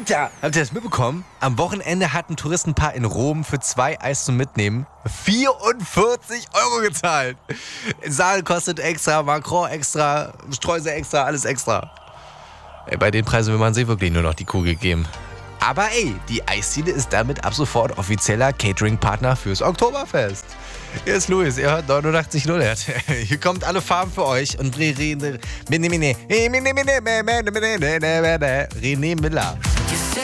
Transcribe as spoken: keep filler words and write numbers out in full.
Alter, habt ihr das mitbekommen? Am Wochenende hat ein Touristenpaar in Rom für zwei Eis zum Mitnehmen vierundvierzig Euro gezahlt. Saal kostet extra, Macron extra, Streusel extra, alles extra. Ey, bei den Preisen will man sich wirklich nur noch die Kugel geben. Aber ey, die Eisdiele ist damit ab sofort offizieller Catering-Partner fürs Oktoberfest. Hier ist Luis, ihr hört neunundachtzig Komma null. Hier kommt alle Farben für euch und René Miller.